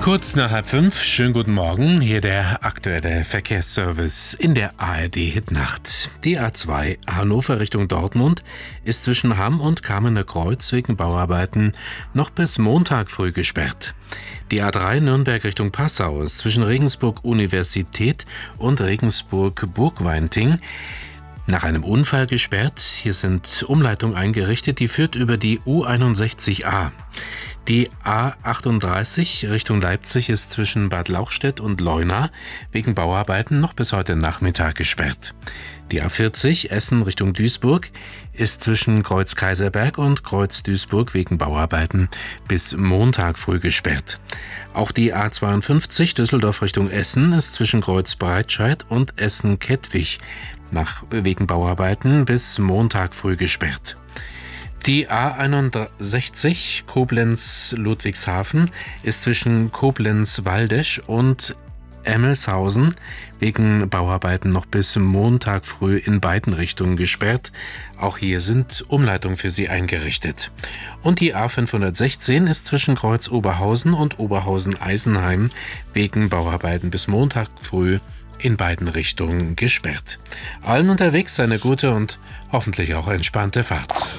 Kurz nach 5, schönen guten Morgen, hier der aktuelle Verkehrsservice in der ARD-Hitnacht. Die A2 Hannover Richtung Dortmund ist zwischen Hamm und Kamener Kreuz wegen Bauarbeiten noch bis Montag früh gesperrt. Die A3 Nürnberg Richtung Passau ist zwischen Regensburg Universität und Regensburg Burgweinting nach einem Unfall gesperrt. Hier sind Umleitungen eingerichtet, die führt über die U61a. Die A38 Richtung Leipzig ist zwischen Bad Lauchstädt und Leuna wegen Bauarbeiten noch bis heute Nachmittag gesperrt. Die A40 Essen Richtung Duisburg ist zwischen Kreuz Kaiserberg und Kreuz Duisburg wegen Bauarbeiten bis Montag früh gesperrt. Auch die A52 Düsseldorf Richtung Essen ist zwischen Kreuz Breitscheid und Essen-Kettwig wegen Bauarbeiten bis Montag früh gesperrt. Die A61 Koblenz-Ludwigshafen ist zwischen Koblenz-Waldesch und Emmelshausen wegen Bauarbeiten noch bis Montag früh in beiden Richtungen gesperrt. Auch hier sind Umleitungen für Sie eingerichtet. Und die A516 ist zwischen Kreuz Oberhausen und Oberhausen-Eisenheim wegen Bauarbeiten bis Montag früh in beiden Richtungen gesperrt. Allen unterwegs eine gute und hoffentlich auch entspannte Fahrt.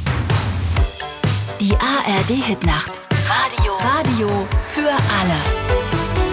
Die ARD-Hitnacht. Radio für alle.